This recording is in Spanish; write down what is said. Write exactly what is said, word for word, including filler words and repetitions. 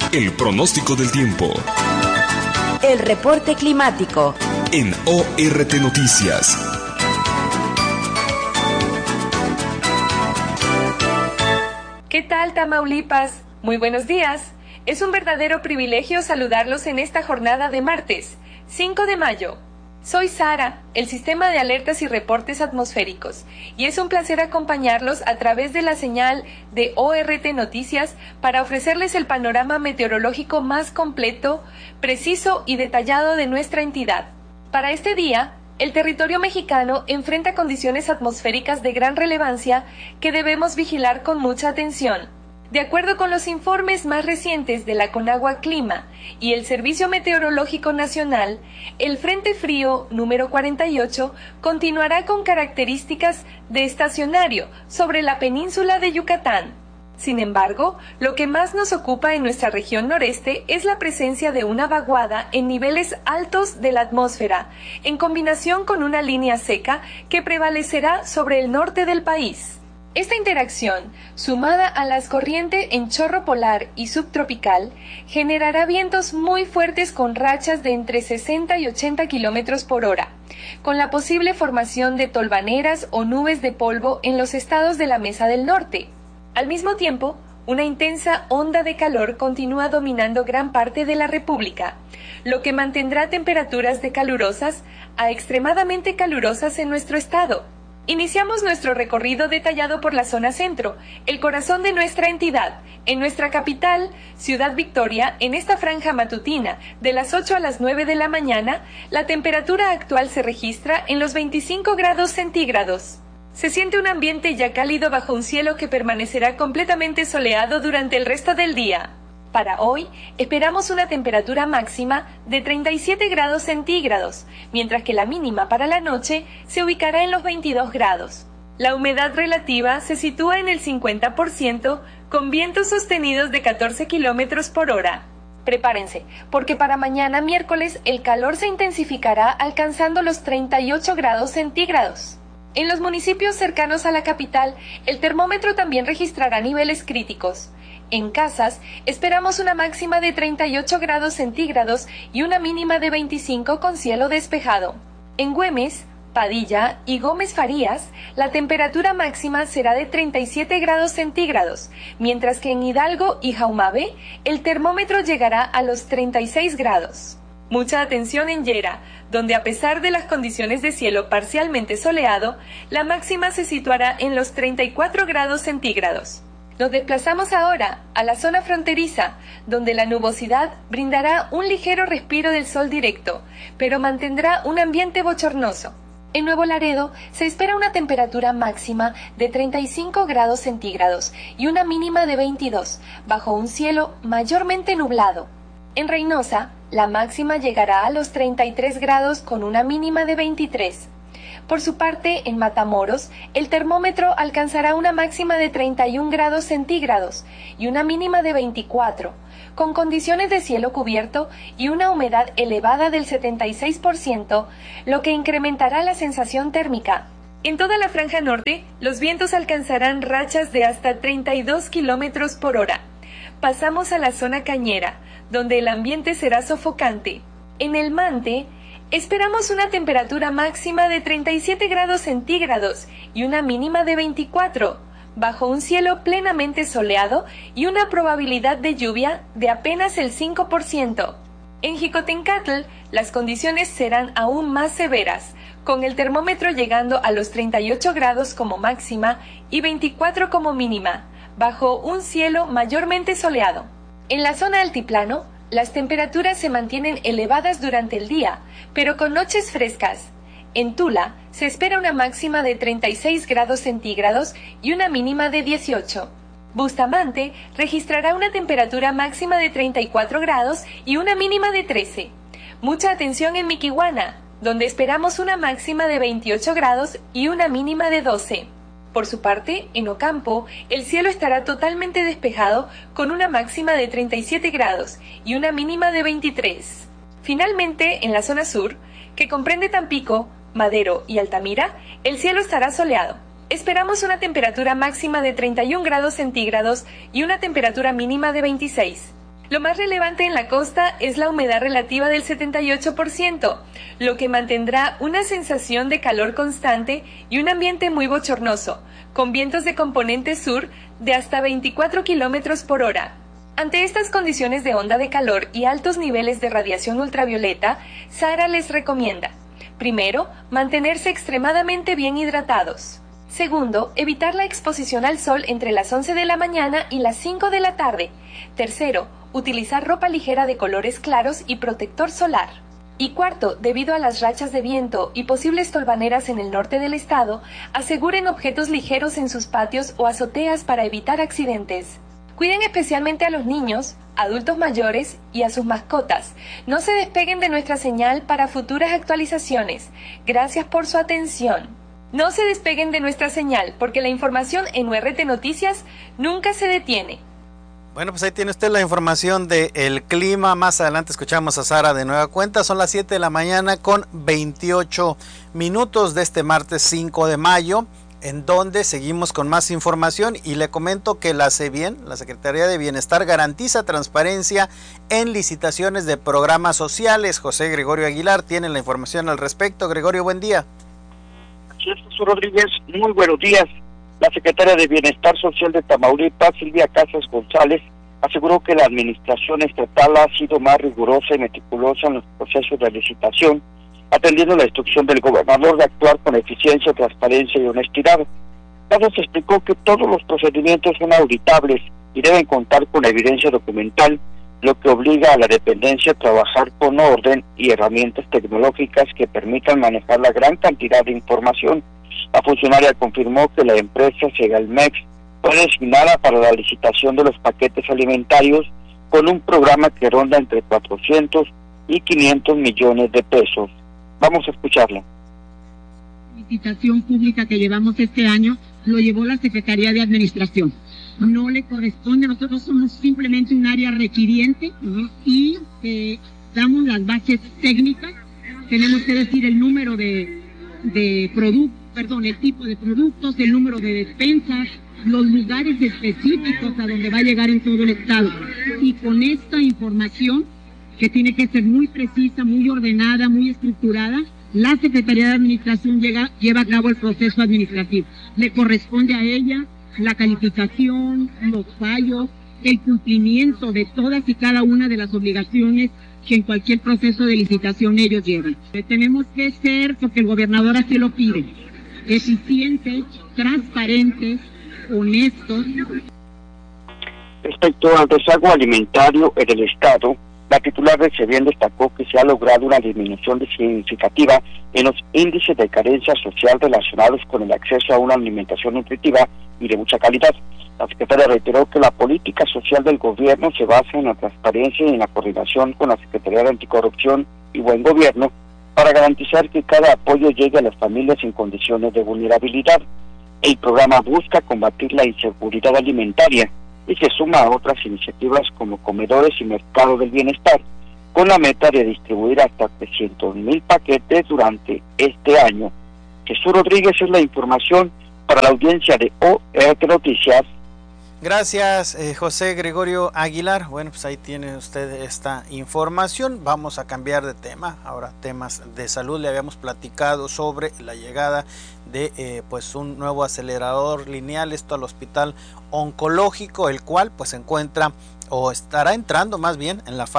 El pronóstico del tiempo. El reporte climático. En O R T Noticias. ¿Qué tal, Tamaulipas? Muy buenos días. Es un verdadero privilegio saludarlos en esta jornada de martes, cinco de mayo. Soy Sara, el sistema de alertas y reportes atmosféricos, y es un placer acompañarlos a través de la señal de O R T Noticias para ofrecerles el panorama meteorológico más completo, preciso y detallado de nuestra entidad. Para este día, el territorio mexicano enfrenta condiciones atmosféricas de gran relevancia que debemos vigilar con mucha atención. De acuerdo con los informes más recientes de la Conagua Clima y el Servicio Meteorológico Nacional, el Frente Frío número cuarenta y ocho continuará con características de estacionario sobre la península de Yucatán. Sin embargo, lo que más nos ocupa en nuestra región noreste es la presencia de una vaguada en niveles altos de la atmósfera, en combinación con una línea seca que prevalecerá sobre el norte del país. Esta interacción, sumada a las corrientes en chorro polar y subtropical, generará vientos muy fuertes con rachas de entre sesenta y ochenta kilómetros por hora, con la posible formación de tolvaneras o nubes de polvo en los estados de la Mesa del Norte. Al mismo tiempo, una intensa onda de calor continúa dominando gran parte de la República, lo que mantendrá temperaturas de calurosas a extremadamente calurosas en nuestro estado. Iniciamos nuestro recorrido detallado por la zona centro, el corazón de nuestra entidad, en nuestra capital, Ciudad Victoria. En esta franja matutina, de las ocho a las nueve de la mañana, la temperatura actual se registra en los veinticinco grados centígrados. Se siente un ambiente ya cálido bajo un cielo que permanecerá completamente soleado durante el resto del día. Para hoy, esperamos una temperatura máxima de treinta y siete grados centígrados, mientras que la mínima para la noche se ubicará en los veintidós grados. La humedad relativa se sitúa en el cincuenta por ciento, con vientos sostenidos de catorce kilómetros por hora. Prepárense, porque para mañana miércoles el calor se intensificará alcanzando los treinta y ocho grados centígrados. En los municipios cercanos a la capital, el termómetro también registrará niveles críticos. En Casas, esperamos una máxima de treinta y ocho grados centígrados y una mínima de veinticinco con cielo despejado. En Güemes, Padilla y Gómez Farías, la temperatura máxima será de treinta y siete grados centígrados, mientras que en Hidalgo y Jaumabe, el termómetro llegará a los treinta y seis grados. Mucha atención en Yera, donde a pesar de las condiciones de cielo parcialmente soleado, la máxima se situará en los treinta y cuatro grados centígrados. Nos desplazamos ahora a la zona fronteriza, donde la nubosidad brindará un ligero respiro del sol directo, pero mantendrá un ambiente bochornoso. En Nuevo Laredo se espera una temperatura máxima de treinta y cinco grados centígrados y una mínima de veintidós, bajo un cielo mayormente nublado. En Reynosa, la máxima llegará a los treinta y tres grados con una mínima de veintitrés. Por su parte, en Matamoros, el termómetro alcanzará una máxima de treinta y un grados centígrados y una mínima de veinticuatro, con condiciones de cielo cubierto y una humedad elevada del setenta y seis por ciento, lo que incrementará la sensación térmica. En toda la franja norte, los vientos alcanzarán rachas de hasta treinta y dos kilómetros por hora. Pasamos a la zona cañera, donde el ambiente será sofocante. En el Mante, esperamos una temperatura máxima de treinta y siete grados centígrados y una mínima de veinticuatro, bajo un cielo plenamente soleado y una probabilidad de lluvia de apenas el cinco por ciento. En Jicotencatl, las condiciones serán aún más severas, con el termómetro llegando a los treinta y ocho grados como máxima y veinticuatro como mínima, bajo un cielo mayormente soleado. En la zona altiplano, las temperaturas se mantienen elevadas durante el día, pero con noches frescas. En Tula se espera una máxima de treinta y seis grados centígrados y una mínima de dieciocho. Bustamante registrará una temperatura máxima de treinta y cuatro grados y una mínima de trece. Mucha atención en Miquihuana, donde esperamos una máxima de veintiocho grados y una mínima de doce. Por su parte, en Ocampo, el cielo estará totalmente despejado con una máxima de treinta y siete grados y una mínima de veintitrés. Finalmente, en la zona sur, que comprende Tampico, Madero y Altamira, el cielo estará soleado. Esperamos una temperatura máxima de treinta y un grados centígrados y una temperatura mínima de veintiséis. Lo más relevante en la costa es la humedad relativa del setenta y ocho por ciento, lo que mantendrá una sensación de calor constante y un ambiente muy bochornoso, con vientos de componente sur de hasta veinticuatro kilómetros por hora. Ante estas condiciones de onda de calor y altos niveles de radiación ultravioleta, Sara les recomienda: primero, mantenerse extremadamente bien hidratados. Segundo, evitar la exposición al sol entre las once de la mañana y las cinco de la tarde. Tercero, utilizar ropa ligera de colores claros y protector solar. Y cuarto, debido a las rachas de viento y posibles tolvaneras en el norte del estado, aseguren objetos ligeros en sus patios o azoteas para evitar accidentes. Cuiden especialmente a los niños, adultos mayores y a sus mascotas. No se despeguen de nuestra señal para futuras actualizaciones. Gracias por su atención. No se despeguen de nuestra señal, porque la información en U R T Noticias nunca se detiene. Bueno, pues ahí tiene usted la información del clima. Más adelante escuchamos a Sara de nueva cuenta. Son las siete de la mañana con veintiocho minutos de este martes cinco de mayo, en donde seguimos con más información y le comento que la SEBIEN, la Secretaría de Bienestar, garantiza transparencia en licitaciones de programas sociales. José Gregorio Aguilar tiene la información al respecto. Gregorio, buen día. Así es, Jesús Rodríguez, muy buenos días. La secretaria de Bienestar Social de Tamaulipas, Silvia Casas González, aseguró que la administración estatal ha sido más rigurosa y meticulosa en los procesos de licitación, atendiendo la instrucción del gobernador de actuar con eficiencia, transparencia y honestidad. Casas explicó que todos los procedimientos son auditables y deben contar con evidencia documental, lo que obliga a la dependencia a trabajar con orden y herramientas tecnológicas que permitan manejar la gran cantidad de información. La funcionaria confirmó que la empresa Segalmex fue designada para la licitación de los paquetes alimentarios con un programa que ronda entre cuatrocientos y quinientos millones de pesos. Vamos a escucharla. La licitación pública que llevamos este año lo llevó la Secretaría de Administración. No le corresponde, nosotros somos simplemente un área requiriente uh-huh. y eh, damos las bases técnicas. Tenemos que decir el número de, de productos, perdón, el tipo de productos, el número de despensas, los lugares específicos a donde va a llegar en todo el estado. Y con esta información, que tiene que ser muy precisa, muy ordenada, muy estructurada, la Secretaría de Administración llega, lleva a cabo el proceso administrativo. Le corresponde a ella la calificación, los fallos, el cumplimiento de todas y cada una de las obligaciones que en cualquier proceso de licitación ellos llevan. Tenemos que ser, porque el gobernador así lo pide, eficientes, transparentes, honestos. Respecto al rezago alimentario en el estado, la titular de SEBIEN destacó que se ha logrado una disminución significativa en los índices de carencia social relacionados con el acceso a una alimentación nutritiva y de mucha calidad. La secretaria reiteró que la política social del gobierno se basa en la transparencia y en la coordinación con la Secretaría de Anticorrupción y Buen Gobierno para garantizar que cada apoyo llegue a las familias en condiciones de vulnerabilidad. El programa busca combatir la inseguridad alimentaria y se suma a otras iniciativas como comedores y mercado del bienestar, con la meta de distribuir hasta trescientos mil paquetes durante este año. Jesús Rodríguez es la información para la audiencia de O R T Noticias. Gracias, eh, José Gregorio Aguilar. Bueno, pues ahí tiene usted esta información. Vamos a cambiar de tema, ahora temas de salud. Le habíamos platicado sobre la llegada de eh, pues un nuevo acelerador lineal, esto al Hospital Oncológico, el cual pues se encuentra o estará entrando más bien en la fase